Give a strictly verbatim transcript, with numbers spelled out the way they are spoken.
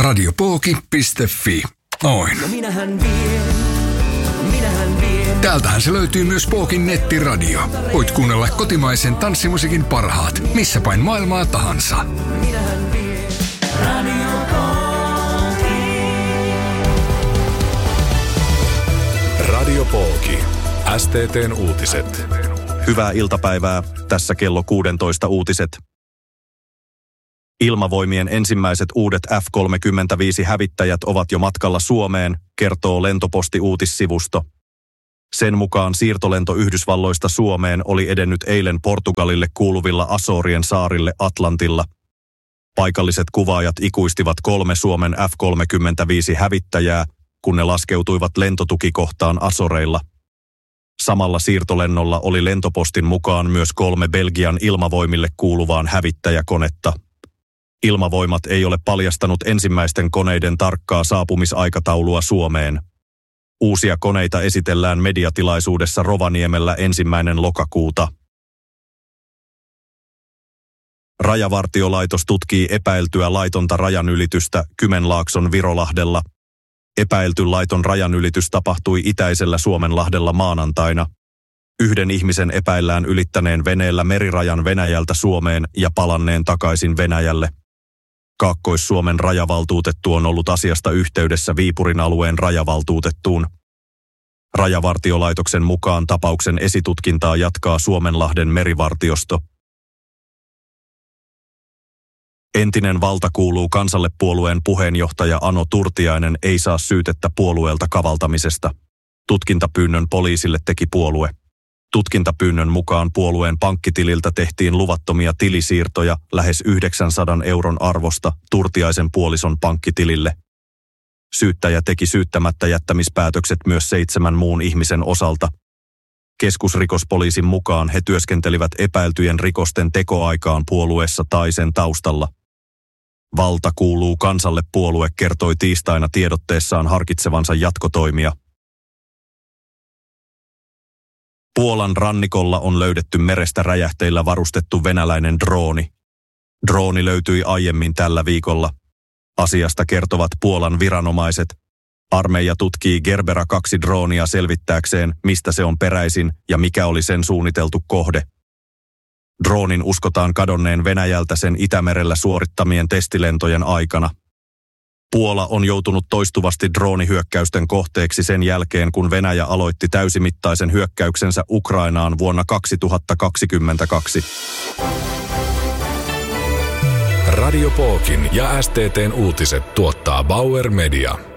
radiopooki piste fi. Noin. No minähän vien, minähän vien. Täältähän se löytyy myös Pookin nettiradio. Voit kuunnella kotimaisen tanssimusiikin parhaat, missä päin maailmaa tahansa. Minähän vien, Radio Pooki. Radio Pooki. S T T:n uutiset. Hyvää iltapäivää. Tässä kello kuusitoista uutiset. Ilmavoimien ensimmäiset uudet F kolmekymmentäviisi-hävittäjät ovat jo matkalla Suomeen, kertoo Lentoposti-uutissivusto. Sen mukaan siirtolento Yhdysvalloista Suomeen oli edennyt eilen Portugalille kuuluvilla Azorien saarille Atlantilla. Paikalliset kuvaajat ikuistivat kolme Suomen F kolmekymmentäviisi-hävittäjää, kun ne laskeutuivat lentotukikohtaan Azoreilla. Samalla siirtolennolla oli Lentopostin mukaan myös kolme Belgian ilmavoimille kuuluvaan hävittäjäkonetta. Ilmavoimat ei ole paljastanut ensimmäisten koneiden tarkkaa saapumisaikataulua Suomeen. Uusia koneita esitellään mediatilaisuudessa Rovaniemellä ensimmäinen lokakuuta. Rajavartiolaitos tutkii epäiltyä laitonta rajanylitystä Kymenlaakson Virolahdella. Epäilty laiton rajanylitys tapahtui itäisellä Suomenlahdella maanantaina. Yhden ihmisen epäillään ylittäneen veneellä merirajan Venäjältä Suomeen ja palanneen takaisin Venäjälle. Kaakkois-Suomen rajavaltuutettu on ollut asiasta yhteydessä Viipurin alueen rajavaltuutettuun. Rajavartiolaitoksen mukaan tapauksen esitutkintaa jatkaa Suomenlahden merivartiosto. Entinen valta kuuluu kansalle -puolueen puheenjohtaja Ano Turtiainen ei saa syytettä puolueelta kavaltamisesta. Tutkintapyynnön poliisille teki puolue. Tutkintapyynnön mukaan puolueen pankkitililtä tehtiin luvattomia tilisiirtoja lähes yhdeksänsadan euron arvosta Turtiaisen puolison pankkitilille. Syyttäjä teki syyttämättä jättämispäätökset myös seitsemän muun ihmisen osalta. Keskusrikospoliisin mukaan he työskentelivät epäiltyjen rikosten tekoaikaan puolueessa tai sen taustalla. Valta kuuluu kansalle -puolue kertoi tiistaina tiedotteessaan harkitsevansa jatkotoimia. Puolan rannikolla on löydetty merestä räjähteillä varustettu venäläinen drooni. Drooni löytyi aiemmin tällä viikolla. Asiasta kertovat Puolan viranomaiset. Armeija tutkii Gerbera kaksi -droonia selvittääkseen, mistä se on peräisin ja mikä oli sen suunniteltu kohde. Droonin uskotaan kadonneen Venäjältä sen Itämerellä suorittamien testilentojen aikana. Puola on joutunut toistuvasti droonihyökkäysten kohteeksi sen jälkeen, kun Venäjä aloitti täysimittaisen hyökkäyksensä Ukrainaan vuonna kaksituhattakaksikymmentäkaksi. Radio Pookin ja S T T:n uutiset tuottaa Bauer Media.